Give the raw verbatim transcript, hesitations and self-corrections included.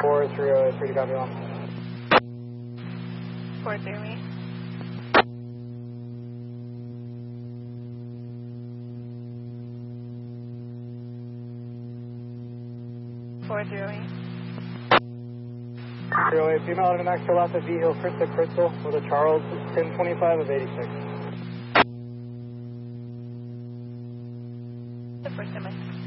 four three oh eight, three to copy one. four three oh eight. four three oh eight. three oh eight, female out Max Lapa V Hill, Krista Crystal with a Charles, ten twenty-five of eighty-six. The first time I